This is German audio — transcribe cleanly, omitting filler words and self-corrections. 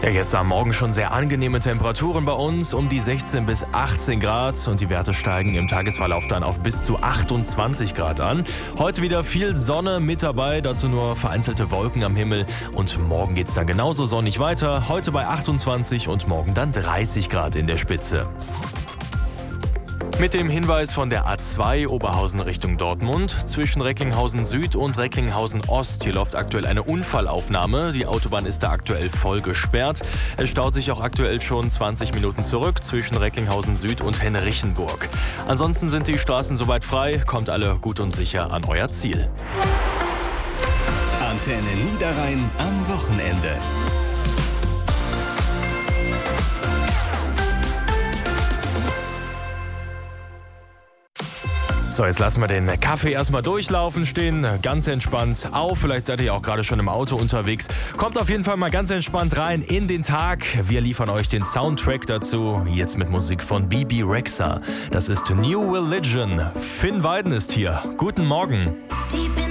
Ja, jetzt am Morgen schon sehr angenehme Temperaturen bei uns, um die 16 bis 18 Grad und die Werte steigen im Tagesverlauf dann auf bis zu 28 Grad an. Heute wieder viel Sonne mit dabei, dazu nur vereinzelte Wolken am Himmel und morgen geht's dann genauso sonnig weiter. Heute bei 28 und morgen dann 30 Grad in der Spitze. Mit dem Hinweis von der A2 Oberhausen Richtung Dortmund. Zwischen Recklinghausen Süd und Recklinghausen Ost. Hier läuft aktuell eine Unfallaufnahme. Die Autobahn ist da aktuell voll gesperrt. Es staut sich auch aktuell schon 20 Minuten zurück zwischen Recklinghausen Süd und Henrichenburg. Ansonsten sind die Straßen soweit frei. Kommt alle gut und sicher an euer Ziel. Antenne Niederrhein am Wochenende. So, jetzt lassen wir den Kaffee erstmal durchlaufen, stehen ganz entspannt auf. Vielleicht seid ihr ja auch gerade schon im Auto unterwegs. Kommt auf jeden Fall mal ganz entspannt rein in den Tag. Wir liefern euch den Soundtrack dazu. Jetzt mit Musik von Bebe Rexha. Das ist New Religion. Finn Weiden ist hier. Guten Morgen.